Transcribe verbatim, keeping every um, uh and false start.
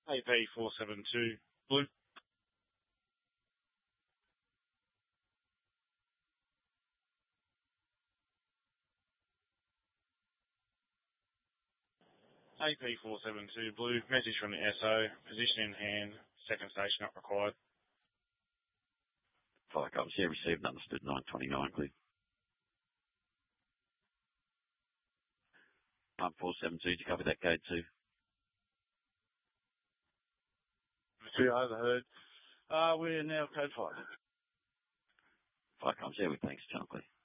A P four seven two, Blue. A P four seven two, Blue. Message from the S O. Position in hand. Second station not required. Fire comes here, received, understood, nine twenty-nine, clear. Um, four seven two, did you copy that code too? Two overheard. Uh, we're now code five. Fire comes here with thanks, John, clear.